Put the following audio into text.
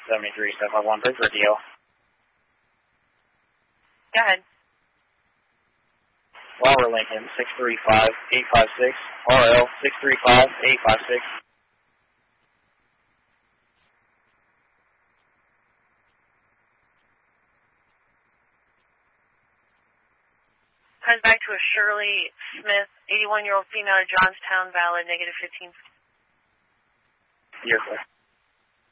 73-751, bridge radio. Go ahead. Robert Lincoln, 635-856, RL 635-856. Comes back to a Shirley Smith, 81-year-old female at Johnstown, valid, -15. Yes, sir.